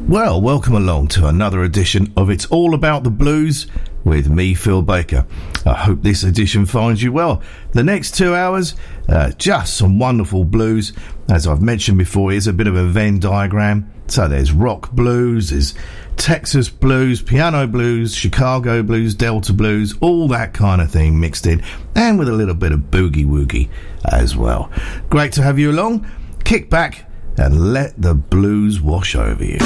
Well, welcome along to another edition of It's All About the Blues with me, Phil Baker. I hope this edition finds you well. The next 2 hours, just some wonderful blues. As I've mentioned before, here's a bit of a Venn diagram. So there's rock blues, there's Texas blues, piano blues, Chicago blues, Delta blues, all that kind of thing mixed in, and with a little bit of boogie woogie as well. Great to have you along. Kick back and let the blues wash over you.